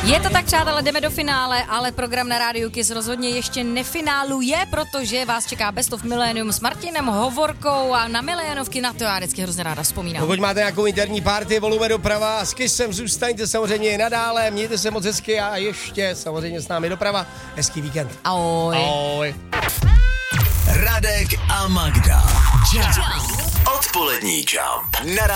Je to tak, přátelé, jdeme do finále, ale program na Rádiu Kiss rozhodně ještě nefináluje, protože vás čeká Best of Millennium s Martinem Hovorkou a na milionovky, na to já vždycky hrozně ráda vzpomínám. Pokud máte nějakou interní party, volujeme doprava, s Kissem zůstaňte samozřejmě i nadále, mějte se moc hezky a ještě samozřejmě s námi doprava. Hezký víkend. Ahoj. Ahoj. Radek a Magda. Jump. Odpolední Jump.